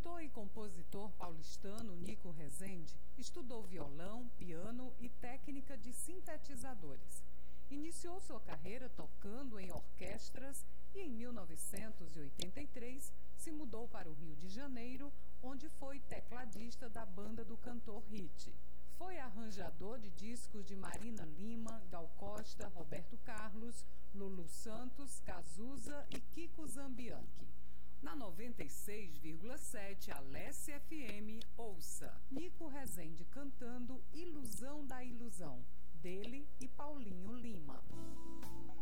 cantor e compositor paulistano Nico Rezende estudou violão, piano e técnica de sintetizadores. Iniciou sua carreira tocando em orquestras e, em 1983, se mudou para o Rio de Janeiro, onde foi tecladista da banda do cantor Hit. Foi arranjador de discos de Marina Lima, Gal Costa, Roberto Carlos, Lulu Santos, Cazuza e Kiko Zambianchi. Na 96,7 Alessia FM, ouça Nico Rezende cantando Ilusão da Ilusão, dele e Paulinho Lima.